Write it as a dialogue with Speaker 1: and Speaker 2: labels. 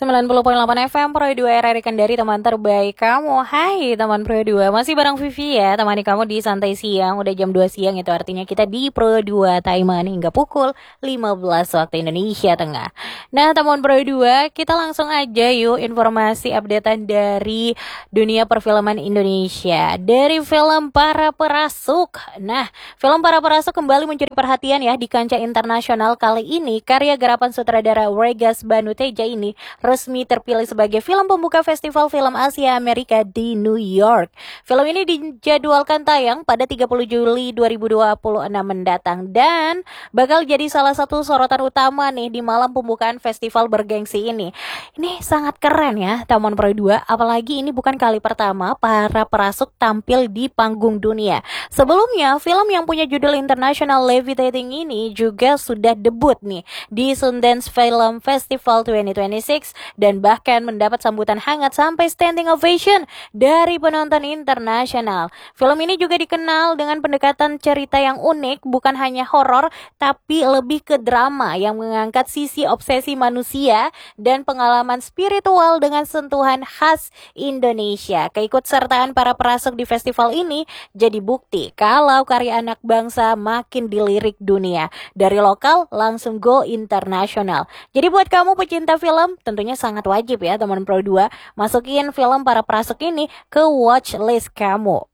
Speaker 1: 90,8 FM Pro 2 RRI Kendari, teman terbaik kamu. Hai teman Pro 2, masih bareng Vivi ya, temani kamu di santai siang. Udah jam 2 siang, itu artinya kita di Pro 2 Taiman hingga pukul 15 waktu Indonesia Tengah. Nah teman Pro 2, kita langsung aja yuk informasi updatean dari dunia perfilman Indonesia. Dari film Para Perasuk. Nah, film Para Perasuk kembali mencuri perhatian ya di kancah internasional. Kali ini karya garapan sutradara Regas Banuteja ini resmi terpilih sebagai film pembuka Festival Film Asia Amerika di New York. Film ini dijadwalkan tayang pada 30 Juli 2026 mendatang dan bakal jadi salah satu sorotan utama nih di malam pembukaan festival bergengsi ini. Ini sangat keren ya, Taman Pro 2, apalagi ini bukan kali pertama Para Perasuk tampil di panggung dunia. Sebelumnya, film yang punya judul International Levitating ini juga sudah debut nih di Sundance Film Festival 2026 dan bahkan mendapat sambutan hangat sampai standing ovation dari penonton internasional. Film ini juga dikenal dengan pendekatan cerita yang unik, bukan hanya horor tapi lebih ke drama yang mengangkat sisi obsesi manusia dan pengalaman spiritual dengan sentuhan khas Indonesia. Keikutsertaan Para Perasuk di festival ini jadi bukti kalau karya anak bangsa makin dilirik dunia. Dari lokal langsung go internasional. Jadi buat kamu pecinta film, tentunya sangat wajib ya teman Pro 2 masukin film Para Perasuk ini ke watch list kamu.